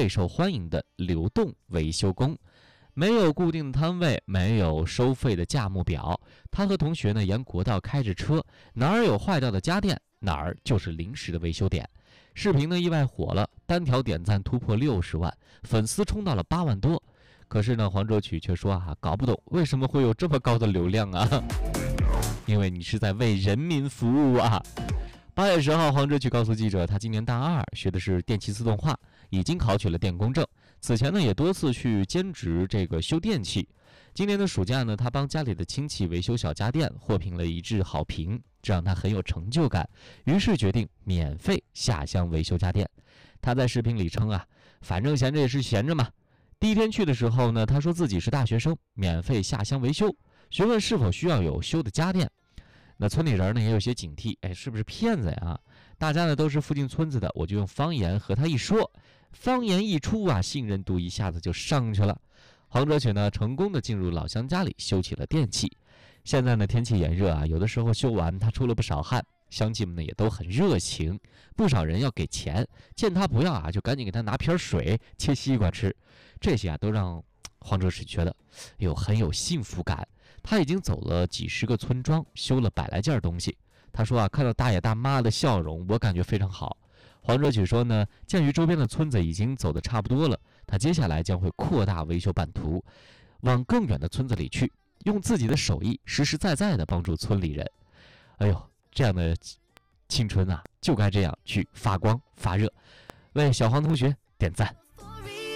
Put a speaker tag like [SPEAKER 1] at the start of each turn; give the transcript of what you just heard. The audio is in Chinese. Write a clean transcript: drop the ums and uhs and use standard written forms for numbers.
[SPEAKER 1] 备受欢迎的流动维修工。没有固定的摊位，没有收费的价目表，他和同学呢沿国道开着车，哪儿有坏掉的家电，哪儿就是临时的维修点。视频呢意外火了，单条点赞突破60万，粉丝冲到了8万多。可是呢，黄哲曲却说搞不懂为什么会有这么高的流量啊？因为你是在为人民服务啊。8月10号，黄哲曲告诉记者，他今年大2，学的是电气自动化，已经考取了电工证。此前呢，也多次去兼职修电器。今年的暑假呢，他帮家里的亲戚维修小家电，获评了一致好评，这让他很有成就感。于是决定免费下乡维修家电。他在视频里称反正闲着也是闲着嘛。第一天去的时候呢，他说自己是大学生，免费下乡维修，询问是否需要有修的家电。那村里人呢也有些警惕，是不是骗子呀？大家呢都是附近村子的，我就用方言和他一说，方言一出信任度一下子就上去了。黄哲曲呢成功的进入老乡家里修起了电器。现在呢天气炎热有的时候修完他出了不少汗，乡亲们呢也都很热情，不少人要给钱，见他不要就赶紧给他拿瓶水，切西瓜吃。这些都让黄哲曲觉得很有幸福感。他已经走了几十个村庄，修了100来件东西。他说看到大爷大妈的笑容，我感觉非常好。黄哲曲说呢，鉴于周边的村子已经走得差不多了，他接下来将会扩大维修版图，往更远的村子里去，用自己的手艺实实在在的帮助村里人。这样的青春就该这样去发光发热。为小黄同学点赞。